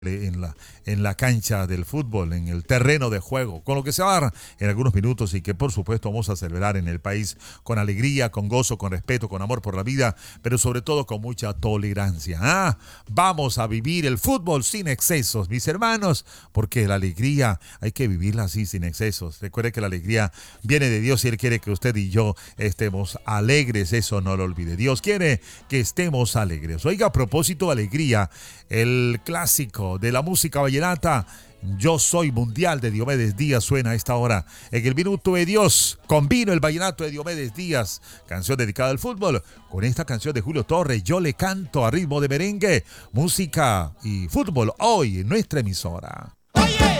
en la cancha del fútbol, en el terreno de juego, con lo que se va a dar en algunos minutos y que por supuesto vamos a celebrar en el país con alegría, con gozo, con respeto, con amor por la vida, pero sobre todo con mucha tolerancia. Vamos a vivir el fútbol sin excesos, mis hermanos, porque la alegría hay que vivirla así, sin excesos. Recuerde que la alegría viene de Dios y Él quiere que usted y yo estemos alegres, eso no lo olvide. Dios quiere que estemos alegres. Oiga, a propósito de alegría, el clásico de la música vallenata, Yo Soy Mundial, de Diomedes Díaz, suena a esta hora en el Minuto de Dios. Combino el vallenato de Diomedes Díaz, canción dedicada al fútbol, con esta canción de Julio Torres, Yo le canto a ritmo de merengue, música y fútbol hoy en nuestra emisora. Oye,